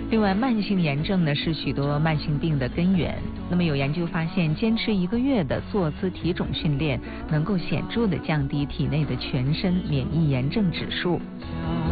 另外，慢性炎症呢是许多慢性病的根源。那么有研究发现，坚持1个月的坐姿体踵训练，能够显著地降低体内的全身免疫炎症指数。